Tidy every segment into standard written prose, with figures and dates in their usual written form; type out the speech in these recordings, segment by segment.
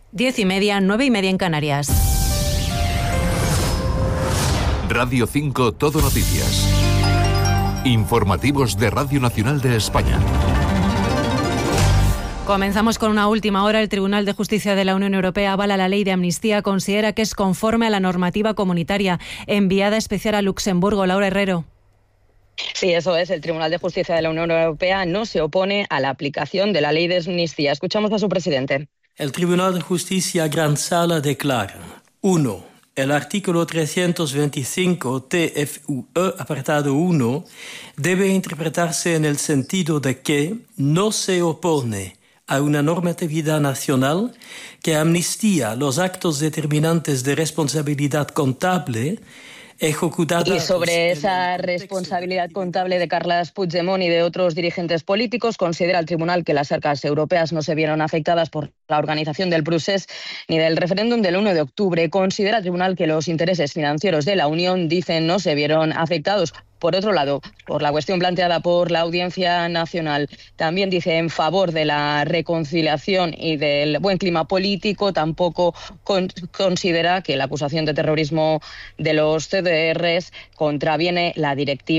10:30, 9:30 en Canarias. Radio 5 Todo Noticias. Informativos de Radio Nacional de España. Comenzamos con una última hora. El Tribunal de Justicia de la Unión Europea avala la ley de amnistía, considera que es conforme a la normativa comunitaria. Enviada especial a Luxemburgo, Laura Herrero. Sí, eso es. El Tribunal de Justicia de la Unión Europea no se opone a la aplicación de la ley de amnistía. Escuchamos a su presidente. El Tribunal de Justicia Gran Sala declara: 1. El artículo 325 TFUE, apartado 1, debe interpretarse en el sentido de que no se opone a una normatividad nacional que amnistía los actos determinantes de responsabilidad contable ejecutada. Y sobre esa responsabilidad contable de Carles Puigdemont y de otros dirigentes políticos, considera el tribunal que las arcas europeas no se vieron afectadas por la organización del procés ni del referéndum del 1 de octubre. Considera el tribunal que los intereses financieros de la Unión, dicen, no se vieron afectados. Por otro lado, por la cuestión planteada por la Audiencia Nacional, también dice en favor de la reconciliación y del buen clima político, tampoco considera que la acusación de terrorismo de los CDRs contraviene las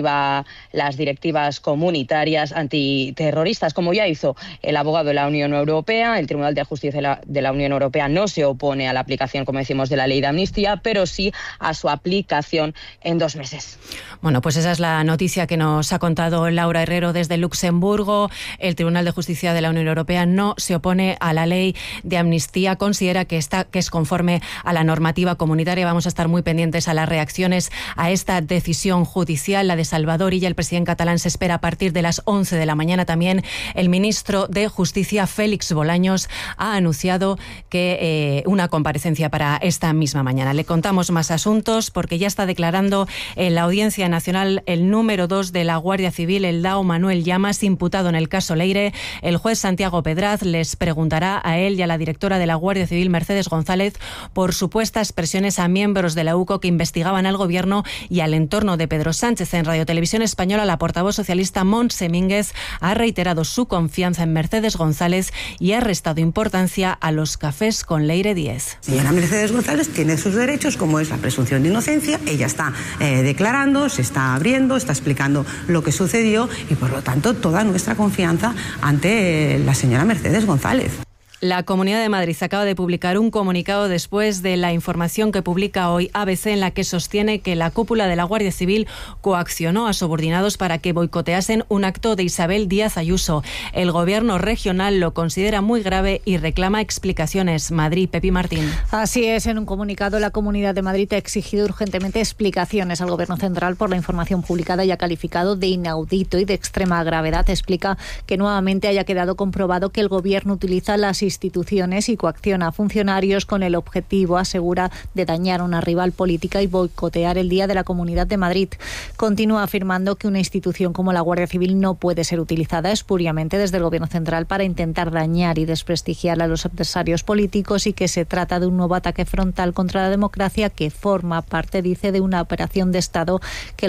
directivas comunitarias antiterroristas, como ya hizo el abogado de la Unión Europea. El Tribunal de Justicia de la Unión Europea no se opone a la aplicación, como decimos, de la ley de amnistía, pero sí a su aplicación en 2 meses. Bueno, pues esa es la noticia que nos ha contado Laura Herrero desde Luxemburgo. El Tribunal de Justicia de la Unión Europea no se opone a la ley de amnistía, considera que es conforme a la normativa comunitaria. Vamos a estar muy pendientes a las reacciones a esta decisión judicial, la de Salvador Illa. El presidente catalán se espera a partir de las 11 de la mañana. También el ministro de Justicia, Félix Bolaños, ha anunciado que una comparecencia para esta misma mañana. Le contamos más asuntos porque ya está declarando en la Audiencia Nacional el número 2 de la Guardia Civil, el DAO Manuel Llamas, imputado en el caso Leire. El juez Santiago Pedraz les preguntará a él y a la directora de la Guardia Civil, Mercedes González, por supuestas presiones a miembros de la UCO que investigaban al gobierno y al entorno de Pedro Sánchez. En Radio Televisión Española, la portavoz socialista Montse Mínguez ha reiterado su confianza en Mercedes González y ha restado importancia a los cafés con Leire Díez. Señora Mercedes González tiene sus derechos, como es la presunción de inocencia. Ella está declarando, se está abriendo, está explicando lo que sucedió y, por lo tanto, toda nuestra confianza ante la señora Mercedes González. La Comunidad de Madrid acaba de publicar un comunicado después de la información que publica hoy ABC, en la que sostiene que la cúpula de la Guardia Civil coaccionó a subordinados para que boicoteasen un acto de Isabel Díaz Ayuso. El gobierno regional lo considera muy grave y reclama explicaciones. Madrid, Pepi Martín. Así es, en un comunicado la Comunidad de Madrid ha exigido urgentemente explicaciones al Gobierno central por la información publicada y ha calificado de inaudito y de extrema gravedad. Explica que nuevamente haya quedado comprobado que el Gobierno utiliza las instituciones y coacciona a funcionarios con el objetivo, asegura, de dañar a una rival política y boicotear el Día de la Comunidad de Madrid. Continúa afirmando que una institución como la Guardia Civil no puede ser utilizada espuriamente desde el Gobierno central para intentar dañar y desprestigiar a los adversarios políticos y que se trata de un nuevo ataque frontal contra la democracia que forma parte, dice, de una operación de Estado que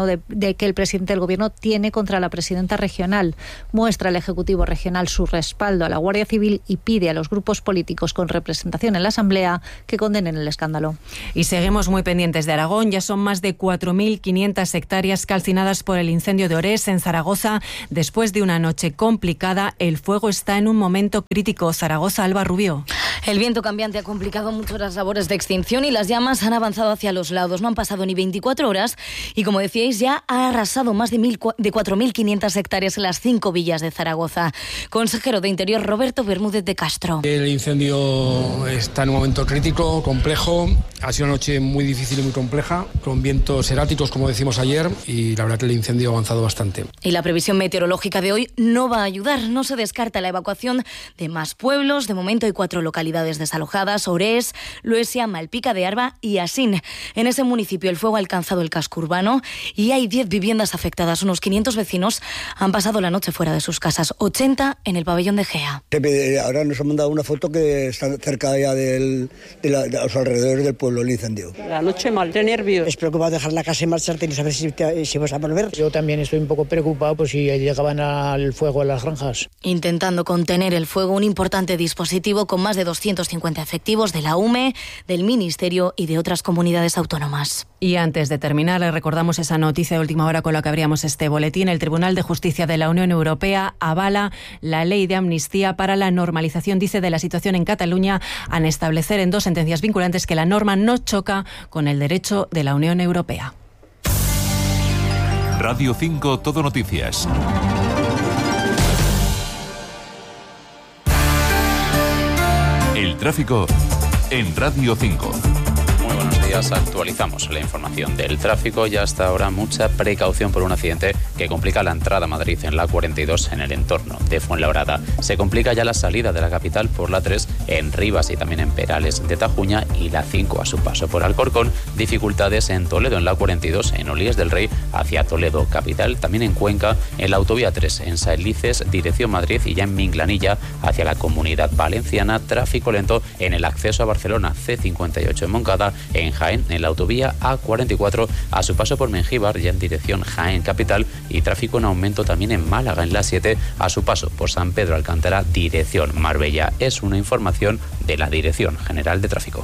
el presidente del Gobierno tiene contra la presidenta regional. Muestra el Ejecutivo regional su respaldo a la Guardia Civil y pide a los grupos políticos con representación en la Asamblea que condenen el escándalo. Y seguimos muy pendientes de Aragón. Ya son más de 4.500 hectáreas calcinadas por el incendio de Orés, en Zaragoza. Después de una noche complicada, el fuego está en un momento crítico. Zaragoza, Alba Rubio. El viento cambiante ha complicado mucho las labores de extinción y las llamas han avanzado hacia los lados. No han pasado ni 24 horas y, como decíais, ya ha arrasado más de 4.500 hectáreas en las 5 villas de Zaragoza. Consejero de Interior, Roberto Bermúdez de Castro. El incendio está en un momento crítico, complejo. Ha sido una noche muy difícil y muy compleja, con vientos erráticos, como decimos ayer, y la verdad que el incendio ha avanzado bastante. Y la previsión meteorológica de hoy no va a ayudar. No se descarta la evacuación de más pueblos. De momento hay 4 localidades desalojadas: Orés, Luesia, Malpica de Arba y Asín. En ese municipio el fuego ha alcanzado el casco urbano y hay 10 viviendas afectadas. Unos 500 vecinos han pasado la noche fuera de sus casas, 80 en el pabellón de Gea. Ahora nos han mandado una foto que está cerca ya de los alrededores del pueblo, el incendio. La noche mal, de nervios. Es preocupado dejar la casa en marcha y saber si vas a volver. Yo también estoy un poco preocupado por si llegaban al fuego a las granjas. Intentando contener el fuego, un importante dispositivo con más de 200 250 efectivos de la UME, del Ministerio y de otras comunidades autónomas. Y antes de terminar, le recordamos esa noticia de última hora con la que abríamos este boletín. El Tribunal de Justicia de la Unión Europea avala la ley de amnistía para la normalización, dice, de la situación en Cataluña, al establecer en 2 sentencias vinculantes que la norma no choca con el derecho de la Unión Europea. Radio 5 Todo Noticias. El tráfico en Radio 5. Muy buenos días, actualizamos la información del tráfico y hasta ahora mucha precaución por un accidente que complica la entrada a Madrid en la 42 en el entorno de Fuenlabrada. Se complica ya la salida de la capital por la 3 en Rivas y también en Perales de Tajuña y la 5 a su paso por Alcorcón. Dificultades en Toledo en la 42 en Olías del Rey hacia Toledo capital. También en Cuenca en la autovía 3 en Saelices dirección Madrid y ya en Minglanilla hacia la Comunidad Valenciana. Tráfico lento en el acceso a Barcelona C58 en Moncada. En Jaén, en la autovía A44, a su paso por Mengíbar, ya en dirección Jaén capital, y tráfico en aumento también en Málaga, en la 7, a su paso por San Pedro Alcántara, dirección Marbella. Es una información de la Dirección General de Tráfico.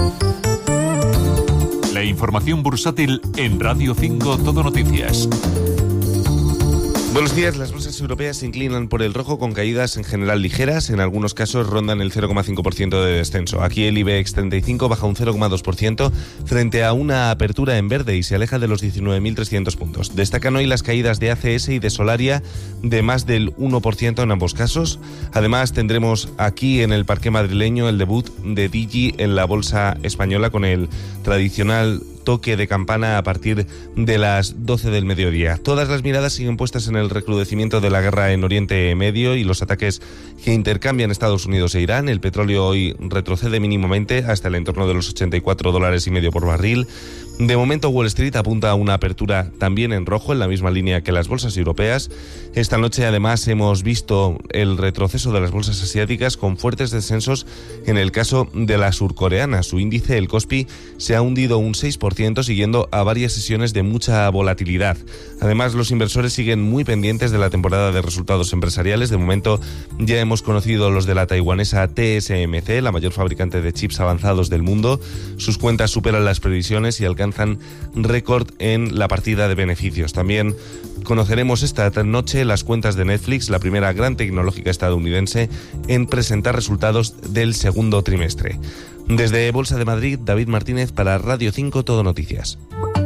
La información bursátil en Radio 5 Todo Noticias. Buenos días, las bolsas europeas se inclinan por el rojo con caídas en general ligeras, en algunos casos rondan el 0,5% de descenso. Aquí el IBEX 35 baja un 0,2% frente a una apertura en verde y se aleja de los 19.300 puntos. Destacan hoy las caídas de ACS y de Solaria de más del 1% en ambos casos. Además tendremos aquí en el parqué madrileño el debut de Digi en la bolsa española con el tradicional toque de campana a partir de las 12 del mediodía. Todas las miradas siguen puestas en el recrudecimiento de la guerra en Oriente Medio y los ataques que intercambian Estados Unidos e Irán. El petróleo hoy retrocede mínimamente hasta el entorno de los $84,50 por barril. De momento Wall Street apunta a una apertura también en rojo, en la misma línea que las bolsas europeas. Esta noche además hemos visto el retroceso de las bolsas asiáticas con fuertes descensos en el caso de la surcoreana. Su índice, el Kospi, se ha hundido un 6% siguiendo a varias sesiones de mucha volatilidad. Además, los inversores siguen muy pendientes de la temporada de resultados empresariales. De momento ya hemos conocido los de la taiwanesa TSMC, la mayor fabricante de chips avanzados del mundo. Sus cuentas superan las previsiones y alcanzan récord en la partida de beneficios. También conoceremos esta noche las cuentas de Netflix, la primera gran tecnológica estadounidense en presentar resultados del segundo trimestre. Desde Bolsa de Madrid, David Martínez para Radio 5 Todo Noticias.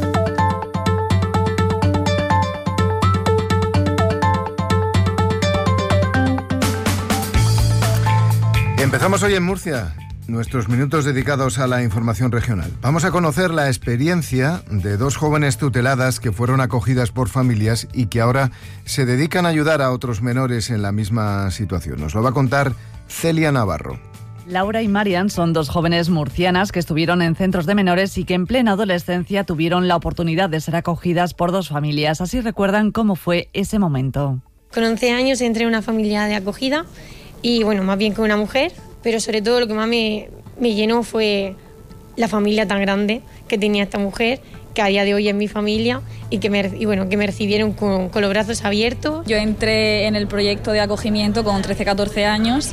Empezamos hoy en Murcia nuestros minutos dedicados a la información regional. Vamos a conocer la experiencia de 2 jóvenes tuteladas que fueron acogidas por familias y que ahora se dedican a ayudar a otros menores en la misma situación. Nos lo va a contar Celia Navarro. Laura y Marian son 2 jóvenes murcianas que estuvieron en centros de menores y que en plena adolescencia tuvieron la oportunidad de ser acogidas por 2 familias. Así recuerdan cómo fue ese momento. Con 11 años entré en una familia de acogida y bueno, más bien con una mujer, pero sobre todo lo que más me llenó fue la familia tan grande que tenía esta mujer, que a día de hoy es mi familia y que me recibieron con los brazos abiertos. Yo entré en el proyecto de acogimiento con 13-14 años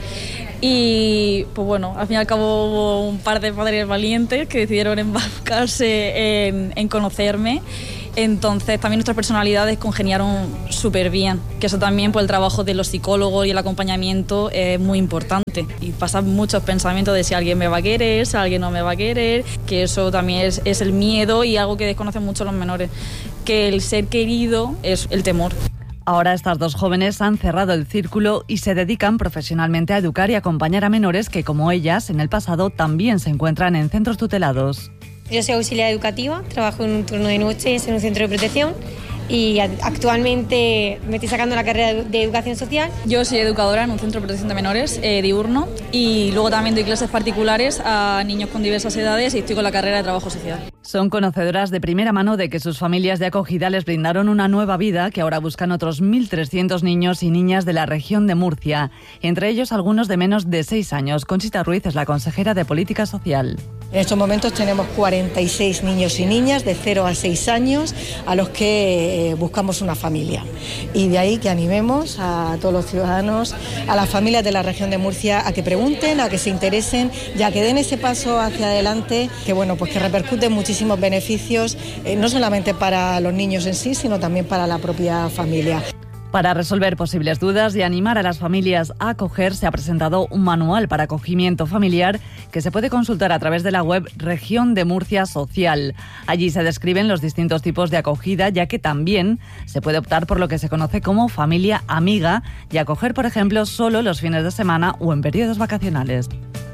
y pues bueno, al fin y al cabo hubo un par de padres valientes que decidieron embarcarse en conocerme. Entonces también nuestras personalidades congeniaron súper bien, que eso también por el trabajo de los psicólogos y el acompañamiento es muy importante. Y pasan muchos pensamientos de si alguien me va a querer, si alguien no me va a querer, que eso también es el miedo y algo que desconocen mucho los menores, que el ser querido es el temor. Ahora estas 2 jóvenes han cerrado el círculo y se dedican profesionalmente a educar y acompañar a menores que, como ellas, en el pasado también se encuentran en centros tutelados. Yo soy auxiliar educativa, trabajo en un turno de noche en un centro de protección y actualmente me estoy sacando la carrera de educación social. Yo soy educadora en un centro de protección de menores diurno y luego también doy clases particulares a niños con diversas edades y estoy con la carrera de trabajo social. Son conocedoras de primera mano de que sus familias de acogida les brindaron una nueva vida que ahora buscan otros 1.300 niños y niñas de la región de Murcia, entre ellos algunos de menos de 6 años. Conchita Ruiz es la consejera de Política Social. En estos momentos tenemos 46 niños y niñas de 0 a 6 años a los que buscamos una familia. Y de ahí que animemos a todos los ciudadanos, a las familias de la región de Murcia, a que pregunten, a que se interesen, ya que den ese paso hacia adelante, que bueno, pues que repercute en muchísimos beneficios, no solamente para los niños en sí, sino también para la propia familia. Para resolver posibles dudas y animar a las familias a acoger, se ha presentado un manual para acogimiento familiar que se puede consultar a través de la web Región de Murcia Social. Allí se describen los distintos tipos de acogida, ya que también se puede optar por lo que se conoce como familia amiga y acoger, por ejemplo, solo los fines de semana o en periodos vacacionales.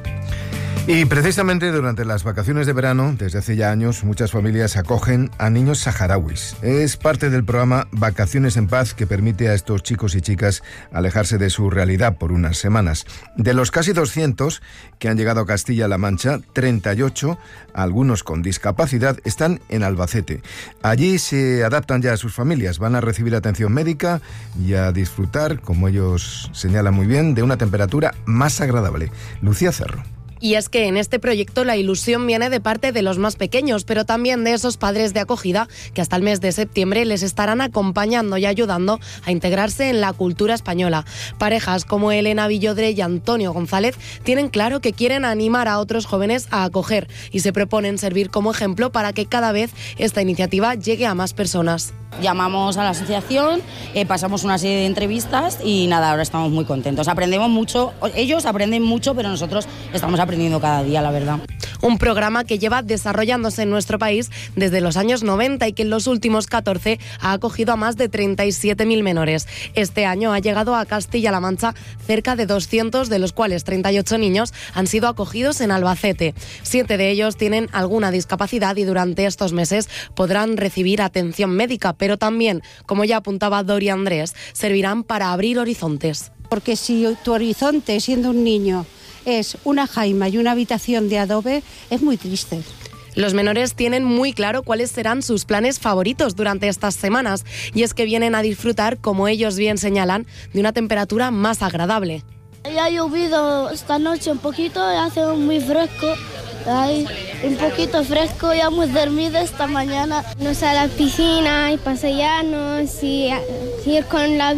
Y precisamente durante las vacaciones de verano, desde hace ya años, muchas familias acogen a niños saharauis. Es parte del programa Vacaciones en Paz, que permite a estos chicos y chicas alejarse de su realidad por unas semanas. De los casi 200 que han llegado a Castilla-La Mancha, 38, algunos con discapacidad, están en Albacete. Allí se adaptan ya a sus familias, van a recibir atención médica y a disfrutar, como ellos señalan muy bien, de una temperatura más agradable. Lucía Cerro. Y es que en este proyecto la ilusión viene de parte de los más pequeños, pero también de esos padres de acogida que hasta el mes de septiembre les estarán acompañando y ayudando a integrarse en la cultura española. Parejas como Elena Villodre y Antonio González tienen claro que quieren animar a otros jóvenes a acoger y se proponen servir como ejemplo para que cada vez esta iniciativa llegue a más personas. Llamamos a la asociación, pasamos una serie de entrevistas y nada, ahora estamos muy contentos. Aprendemos mucho, ellos aprenden mucho, pero nosotros estamos aprendiendo cada día, la verdad. Un programa que lleva desarrollándose en nuestro país desde los años 90 y que en los últimos 14 ha acogido a más de 37.000 menores. Este año ha llegado a Castilla-La Mancha cerca de 200, de los cuales 38 niños han sido acogidos en Albacete. 7 de ellos tienen alguna discapacidad y durante estos meses podrán recibir atención médica, pero también, como ya apuntaba Dori Andrés, servirán para abrir horizontes. Porque si tu horizonte, siendo un niño, es una jaima y una habitación de adobe, es muy triste. Los menores tienen muy claro cuáles serán sus planes favoritos durante estas semanas, y es que vienen a disfrutar, como ellos bien señalan, de una temperatura más agradable. Ya ha llovido esta noche un poquito, hace muy fresco. Hay un poquito fresco, ya hemos dormido esta mañana. Nos a la piscina y pasearnos y ir con la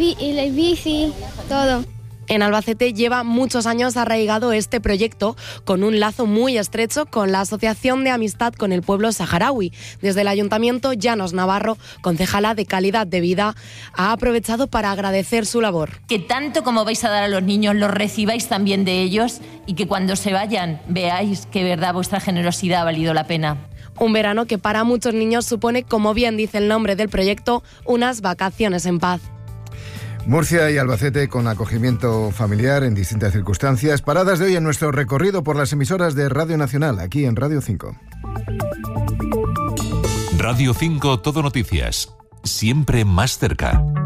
bici, todo. En Albacete lleva muchos años arraigado este proyecto, con un lazo muy estrecho con la Asociación de Amistad con el Pueblo Saharaui. Desde el Ayuntamiento, Llanos Navarro, concejala de Calidad de Vida, ha aprovechado para agradecer su labor. Que tanto como vais a dar a los niños, los recibáis también de ellos y que cuando se vayan veáis que verdad vuestra generosidad ha valido la pena. Un verano que para muchos niños supone, como bien dice el nombre del proyecto, unas vacaciones en paz. Murcia y Albacete con acogimiento familiar en distintas circunstancias. Paradas de hoy en nuestro recorrido por las emisoras de Radio Nacional, aquí en Radio 5. Radio 5 Todo Noticias, siempre más cerca.